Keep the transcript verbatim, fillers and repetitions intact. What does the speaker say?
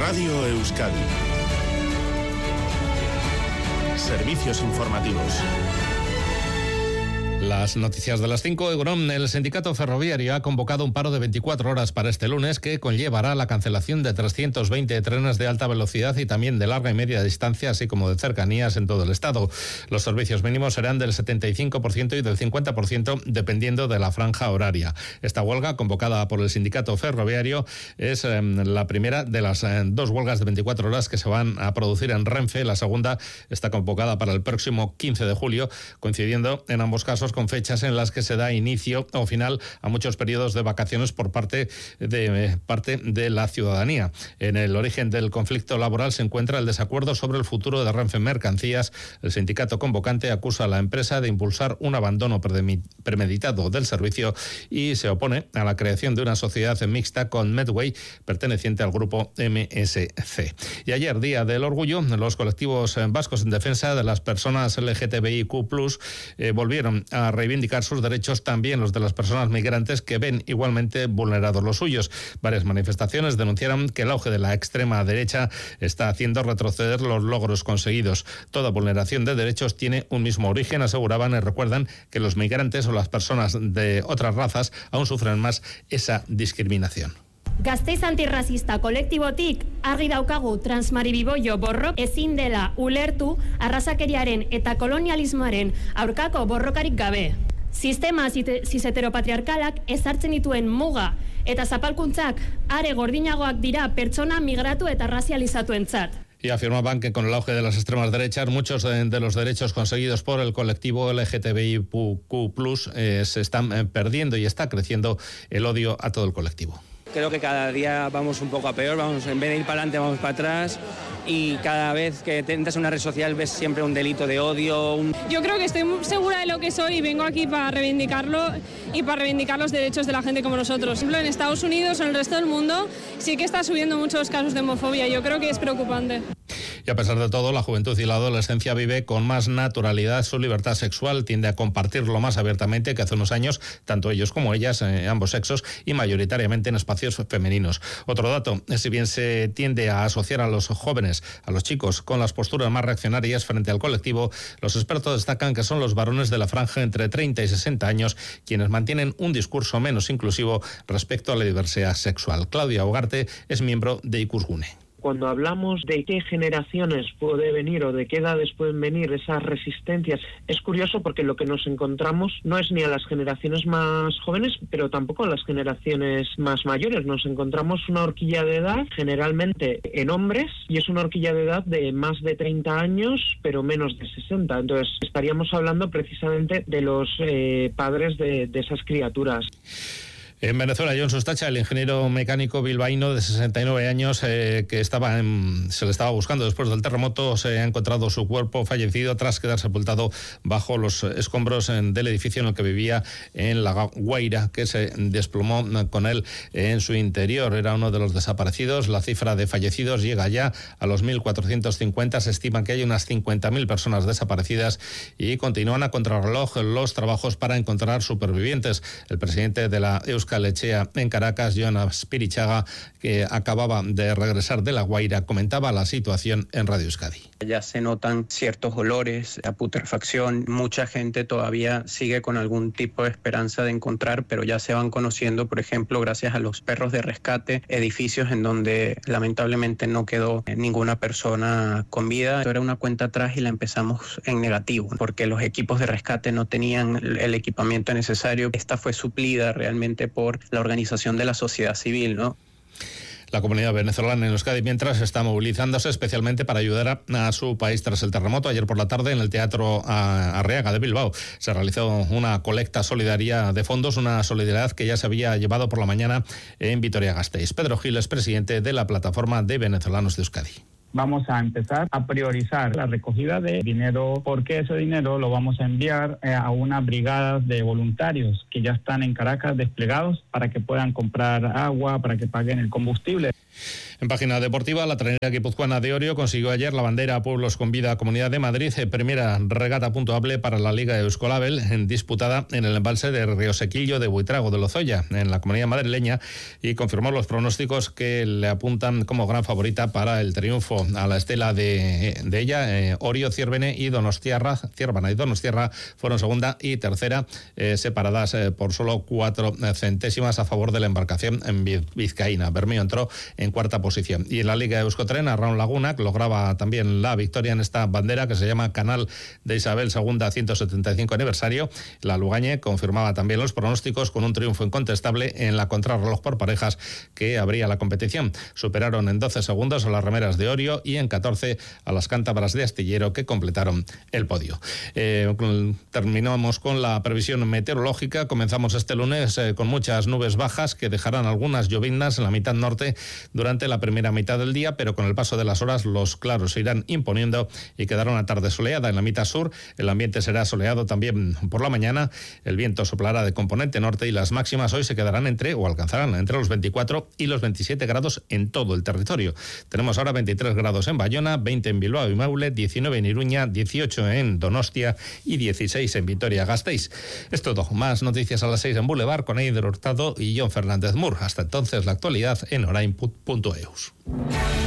Radio Euskadi. Servicios informativos. Las noticias de las cinco. Egunon, el sindicato ferroviario ha convocado un paro de veinticuatro horas para este lunes que conllevará la cancelación de trescientos veinte trenes de alta velocidad y también de larga y media distancia, así como de cercanías en todo el estado. Los servicios mínimos serán del setenta y cinco por ciento y del cincuenta por ciento dependiendo de la franja horaria. Esta huelga, convocada por el sindicato ferroviario, es eh, la primera de las eh, dos huelgas de veinticuatro horas que se van a producir en Renfe. La segunda está convocada para el próximo quince de julio, coincidiendo en ambos casos con fechas en las que se da inicio o final a muchos periodos de vacaciones por parte de parte de la ciudadanía. En el origen del conflicto laboral se encuentra el desacuerdo sobre el futuro de Renfe Mercancías. El sindicato convocante acusa a la empresa de impulsar un abandono premeditado del servicio y se opone a la creación de una sociedad mixta con Medway, perteneciente al grupo M S C. Y ayer, Día del Orgullo, los colectivos vascos en defensa de las personas L G T B I Q plus, eh, volvieron a a reivindicar sus derechos, también los de las personas migrantes, que ven igualmente vulnerados los suyos. Varias manifestaciones denunciaron que el auge de la extrema derecha está haciendo retroceder los logros conseguidos. Toda vulneración de derechos tiene un mismo origen, aseguraban, y recuerdan que los migrantes o las personas de otras razas aún sufren más esa discriminación. Gasteiz antirrazista kolektibotik argi daukagu transmaribiboio borrok ezin dela ulertu arrazakeriaren eta kolonialismoaren aurkako borrokarik gabe. Sistema ziseteropatriarkalak ezartzen dituen muga eta zapalkuntzak are gordinagoak dira pertsona migratu eta razializatuentzat. Y afirmaban que con el auge de las extremas derechas, muchos de, de los derechos conseguidos por el colectivo L G T B I Q plus eh, se están eh, perdiendo y está creciendo el odio a todo el colectivo. Creo que cada día vamos un poco a peor, vamos, en vez de ir para adelante vamos para atrás, y cada vez que te entras en una red social ves siempre un delito de odio. Un... Yo creo que estoy segura de lo que soy y vengo aquí para reivindicarlo y para reivindicar los derechos de la gente como nosotros. Por ejemplo, en Estados Unidos o en el resto del mundo sí que está subiendo muchos casos de homofobia. Yo creo que es preocupante. Y a pesar de todo, la juventud y la adolescencia vive con más naturalidad su libertad sexual, tiende a compartirlo más abiertamente que hace unos años, tanto ellos como ellas, eh, ambos sexos, y mayoritariamente en espacios femeninos. Otro dato, si bien se tiende a asociar a los jóvenes, a los chicos, con las posturas más reaccionarias frente al colectivo, los expertos destacan que son los varones de la franja entre treinta y sesenta años quienes mantienen un discurso menos inclusivo respecto a la diversidad sexual. Claudia Ugarte es miembro de Ikusgune. Cuando hablamos de qué generaciones puede venir o de qué edades pueden venir esas resistencias, es curioso porque lo que nos encontramos no es ni a las generaciones más jóvenes, pero tampoco a las generaciones más mayores. Nos encontramos una horquilla de edad, generalmente en hombres, y es una horquilla de edad de más de treinta años, pero menos de sesenta. Entonces, estaríamos hablando precisamente de los eh, padres de, de esas criaturas. En Venezuela, John Sustacha, el ingeniero mecánico bilbaíno de sesenta y nueve años eh, que estaba en, se le estaba buscando después del terremoto, se ha encontrado su cuerpo fallecido tras quedar sepultado bajo los escombros en, del edificio en el que vivía en La Guaira, que se desplomó con él en su interior. Era uno de los desaparecidos. La cifra de fallecidos llega ya a los mil cuatrocientos cincuenta. Se estima que hay unas cincuenta mil personas desaparecidas y continúan a contrarreloj los trabajos para encontrar supervivientes. El presidente de la Euskal Lechea en Caracas, Jonas Spirichaga, que acababa de regresar de La Guaira, comentaba la situación en Radio Euskadi. Ya se notan ciertos olores a putrefacción. Mucha gente todavía sigue con algún tipo de esperanza de encontrar, pero ya se van conociendo, por ejemplo, gracias a los perros de rescate, edificios en donde lamentablemente no quedó ninguna persona con vida. Esto era una cuenta atrás y la empezamos en negativo, porque los equipos de rescate no tenían el equipamiento necesario. Esta fue suplida realmente por la organización de la sociedad civil, ¿no? La comunidad venezolana en Euskadi, mientras, está movilizándose especialmente para ayudar a, a su país tras el terremoto. Ayer por la tarde, en el Teatro Arriaga de Bilbao, se realizó una colecta solidaria de fondos, una solidaridad que ya se había llevado por la mañana en Vitoria-Gasteiz. Pedro Gil es presidente de la Plataforma de Venezolanos de Euskadi. vamos a empezar a priorizar la recogida de dinero, porque ese dinero lo vamos a enviar eh, a una brigada de voluntarios que ya están en Caracas desplegados para que puedan comprar agua, para que paguen el combustible. En página deportiva, la trainera guipuzcoana de Orio consiguió ayer la bandera Pueblos con Vida Comunidad de Madrid, primera regata puntuable para la Liga Euskolabel, disputada en el embalse de Riosequillo de Buitrago de Lozoya, en la comunidad madrileña, y confirmó los pronósticos que le apuntan como gran favorita para el triunfo a la estela de, de ella. Eh, Orio, Ciervene y Donostiarra, Ciervana y Donostiarra fueron segunda y tercera, eh, separadas eh, por solo cuatro centésimas a favor de la embarcación en vizcaína. Bermeo entró en cuarta posición. Y en la Liga Euskotren, Arraun Laguna lograba también la victoria en esta bandera que se llama Canal de Isabel segunda ciento setenta y cinco aniversario. La Lugañe confirmaba también los pronósticos con un triunfo incontestable en la contrarreloj por parejas que abría la competición. Superaron en doce segundos a las remeras de Orio y en catorce a las cántabras de Astillero, que completaron el podio. Eh, terminamos con la previsión meteorológica. Comenzamos este lunes eh, con muchas nubes bajas que dejarán algunas lloviznas en la mitad norte durante la primera mitad del día, pero con el paso de las horas los claros se irán imponiendo y quedará una tarde soleada en la mitad sur. El ambiente será soleado también por la mañana. El viento soplará de componente norte y las máximas hoy se quedarán entre, o alcanzarán entre los veinticuatro y los veintisiete grados en todo el territorio. Tenemos ahora veintitrés grados en Bayona, veinte en Bilbao y Maule, diecinueve en Iruña, dieciocho en Donostia y dieciséis en Vitoria-Gasteiz. Es todo. Más noticias a las seis en Boulevard con Eider Hurtado y John Fernández Mur. Hasta entonces, la actualidad en orain punto eus.